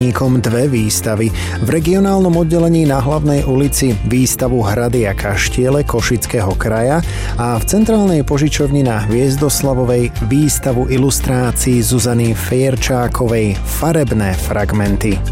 dve výstavy. V regionálnom oddelení na Hlavnej ulici výstavu Hrady a kaštiele Košického kraja a v centrálnej požičovni na Hviezdoslavovej výstavu ilustrácií Zuzany Fierčákovej Farebné fragmenty.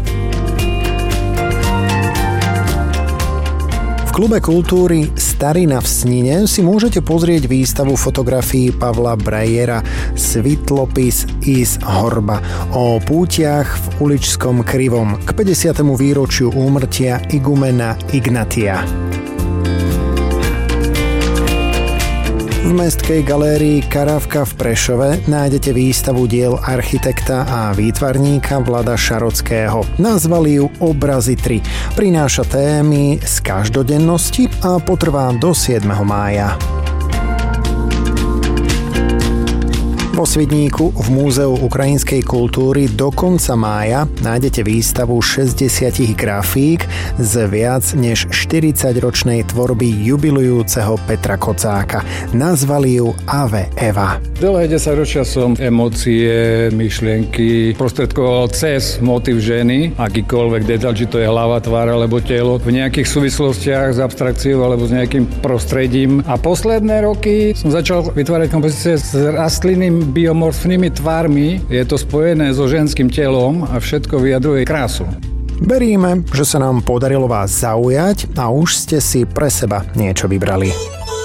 V Klube kultúry Starina v Snine si môžete pozrieť výstavu fotografií Pavla Brajera Svitlopis iz Horba o pútiach v Uličskom Krivom k 50. výročiu úmrtia igumena Ignatia. V Mestskej galérii Karavka v Prešove nájdete výstavu diel architekta a výtvarníka Vlada Šarockého. Nazvali ju Obrazy 3. Prináša témy z každodennosti a potrvá do 7. mája. Vo Svidníku v Múzeu ukrajinskej kultúry do konca mája nájdete výstavu 60 grafík z viac než 40-ročnej tvorby jubilujúceho Petra Kocáka. Nazvali ju Ave Eva. Dlhé 10 ročia som emócie, myšlienky prostredkoval cez motiv ženy, akýkoľvek detail, či to je hlava, tvár alebo telo, v nejakých súvislostiach s abstrakciou alebo s nejakým prostredím. A posledné roky som začal vytvárať kompozície s rastlinným biomorfnými tvármi. Je to spojené so ženským telom a všetko vyjadruje krásu. Veríme, že sa nám podarilo vás zaujať a už ste si pre seba niečo vybrali.